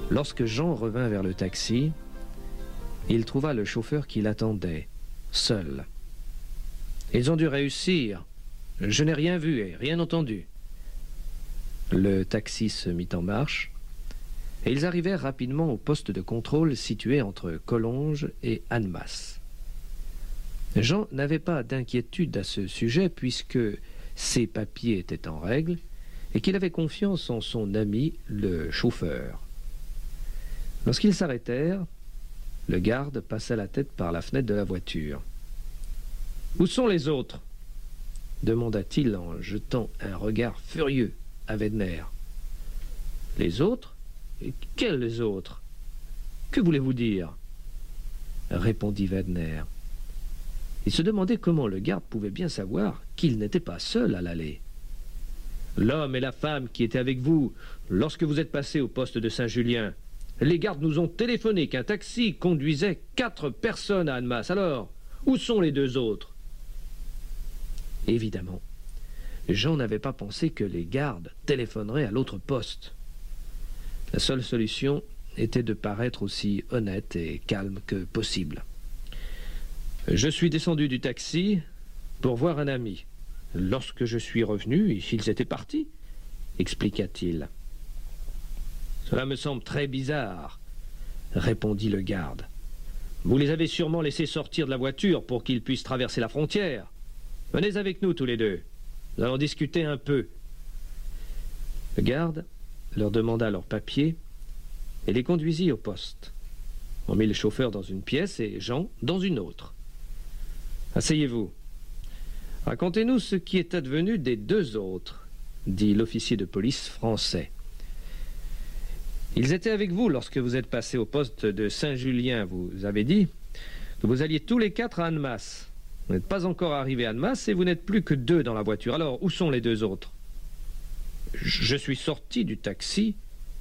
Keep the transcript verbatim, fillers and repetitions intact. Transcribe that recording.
Lorsque Jean revint vers le taxi, il trouva le chauffeur qui l'attendait, seul. « Ils ont dû réussir. Je n'ai rien vu et rien entendu. » Le taxi se mit en marche et ils arrivèrent rapidement au poste de contrôle situé entre Collonges et Annemasse. Jean n'avait pas d'inquiétude à ce sujet puisque ses papiers étaient en règle et qu'il avait confiance en son ami le chauffeur. Lorsqu'ils s'arrêtèrent, le garde passa la tête par la fenêtre de la voiture. « Où sont les autres ?» demanda-t-il en jetant un regard furieux à Wedner. « Les autres ? Quels autres ? Que voulez-vous dire ?» répondit Wedner. Il se demandait comment le garde pouvait bien savoir qu'il n'était pas seul à l'allée. « L'homme et la femme qui étaient avec vous lorsque vous êtes passé au poste de Saint-Julien. Les gardes nous ont téléphoné qu'un taxi conduisait quatre personnes à Annemasse. Alors, où sont les deux autres ?» Évidemment, Jean n'avait pas pensé que les gardes téléphoneraient à l'autre poste. La seule solution était de paraître aussi honnête et calme que possible. « Je suis descendu du taxi pour voir un ami. Lorsque je suis revenu, ils étaient partis, » expliqua-t-il. « Cela me semble très bizarre, » répondit le garde. « Vous les avez sûrement laissés sortir de la voiture pour qu'ils puissent traverser la frontière. Venez avec nous tous les deux. Nous allons discuter un peu. » Le garde leur demanda leurs papiers et les conduisit au poste. On mit le chauffeur dans une pièce et Jean dans une autre. « Asseyez-vous. Racontez-nous ce qui est advenu des deux autres, » dit l'officier de police français. « Ils étaient avec vous lorsque vous êtes passé au poste de Saint-Julien. Vous avez dit que vous alliez tous les quatre à Annemasse. Vous n'êtes pas encore arrivé à Annemasse et vous n'êtes plus que deux dans la voiture. Alors, où sont les deux autres ? » « Je suis sorti du taxi